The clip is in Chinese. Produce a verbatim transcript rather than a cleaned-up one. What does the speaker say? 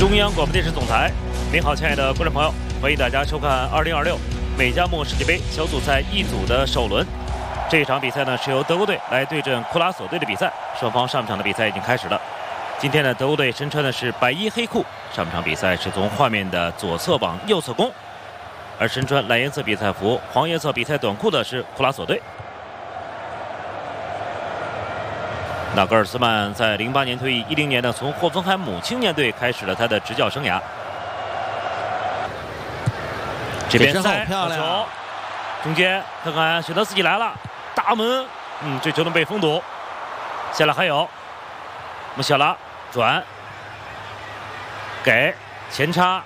中央广播电视总台，您好，亲爱的观众朋友，欢迎大家收看二零二六美加墨世界杯小组赛一组的首轮。这一场比赛呢是由德国队来对阵库拉索队的比赛，双方上场的比赛已经开始了。今天呢，德国队身穿的是白衣黑裤，上场比赛是从画面的左侧往右侧攻，而身穿蓝颜色比赛服、黄颜色比赛短裤的是库拉索队。纳格尔斯曼在零八年退役，一零年呢从霍芬海姆青年队开始了他的执教生涯。这边塞漂亮， 中间看看选择自己来了，大门，嗯，这球能被封堵。下来还有穆夏拉转给前插。